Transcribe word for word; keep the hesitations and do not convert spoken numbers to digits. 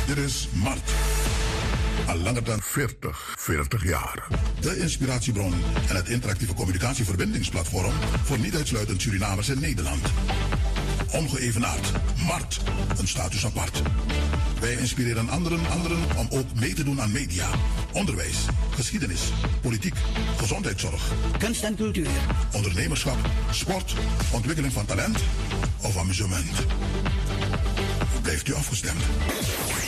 Dit is Mart. Al langer dan veertig, veertig jaar. De inspiratiebron en het interactieve communicatieverbindingsplatform voor niet uitsluitend Surinamers in Nederland. Ongeëvenaard. Mart. Een status apart. Wij inspireren anderen, anderen om ook mee te doen aan media, onderwijs, geschiedenis, politiek, gezondheidszorg, kunst en cultuur, ondernemerschap, sport, ontwikkeling van talent of amusement. Blijft u afgestemd?